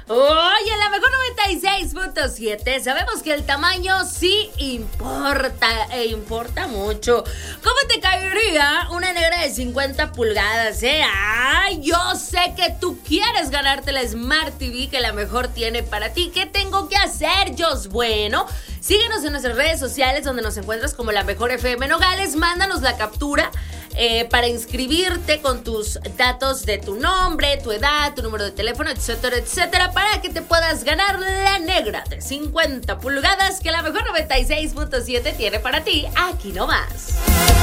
Oye, la mejor 96.7. Sabemos que el tamaño sí importa, e importa mucho. ¿Cómo te caería una negra de 50 pulgadas, Ay, yo sé que tú quieres ganarte la Smart TV que la mejor tiene para ti. ¿Qué tengo que hacer, Jos? Bueno, síguenos en nuestras redes sociales donde nos encuentras como La Mejor FM Nogales. Mándanos la captura para inscribirte con tus datos de tu nombre, tu edad, tu número de teléfono, etcétera, etcétera, para que te puedas ganar la negra de 50 pulgadas que la mejor 96.7 tiene para ti aquí nomás.